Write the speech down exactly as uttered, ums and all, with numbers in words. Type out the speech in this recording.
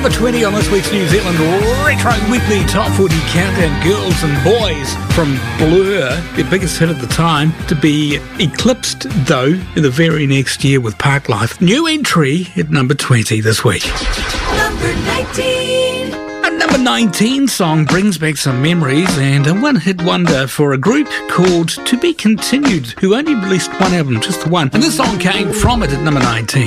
number twenty on this week's New Zealand Retro Weekly Top forty Countdown. Girls and Boys from Blur, their biggest hit at the time, to be eclipsed, though, in the very next year with Parklife. New entry at number twenty this week. Number nineteen. A number nineteen song brings back some memories and a one-hit wonder for a group called To Be Continued, who only released one album, just the one. And this song came from it at number nineteen.